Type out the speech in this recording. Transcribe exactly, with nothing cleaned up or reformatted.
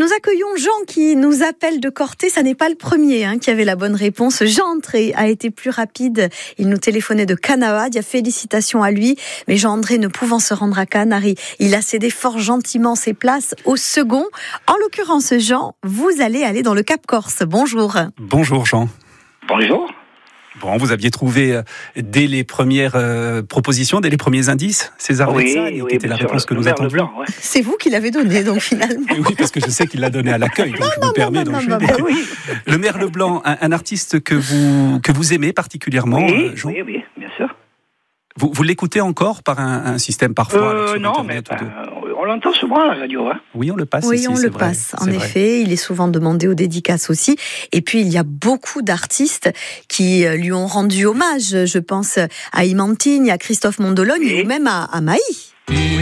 Nous accueillons Jean qui nous appelle de Corté. Ça n'est pas le premier hein, qui avait la bonne réponse. Jean André a été plus rapide. Il nous téléphonait de Canavaggia. Félicitations à lui. Mais Jean André ne pouvant se rendre à Canary, il a cédé fort gentiment ses places au second. En l'occurrence, Jean, vous allez aller dans le Cap Corse. Bonjour. Bonjour Jean. Bonjour. Bon, vous aviez trouvé euh, dès les premières euh, propositions, dès les premiers indices, César Oui, Vexani, oui, qui était la sûr, réponse que le nous Merle attendions. Blanc, ouais. C'est vous qui l'avez donné, donc finalement. Et oui, parce que je sais qu'il l'a donné à l'accueil, donc Non, je non, me permets non, non, d'enchaîner. non, non, Oui, Le Merle Blanc, un, un artiste que vous, que vous aimez particulièrement, oui, euh, Jean. oui, oui, bien sûr. Vous, vous l'écoutez encore par un, un système parfois Euh, sur non, mais Internet ou de- ben, on l'entend souvent à la radio. Hein. Oui, on le passe Oui, ici, on c'est le vrai, passe. En c'est vrai. effet, il est souvent demandé aux dédicaces aussi. Et puis, il y a beaucoup d'artistes qui lui ont rendu hommage. Je pense à Imantine, à Christophe Mondologne Oui. ou même à, à Maï.